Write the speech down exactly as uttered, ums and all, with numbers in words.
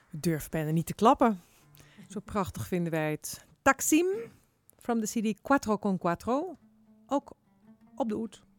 Durf bijna niet te klappen. Zo prachtig vinden wij het. Taksim, from the C D Quattro con Quattro. Ook op de oud.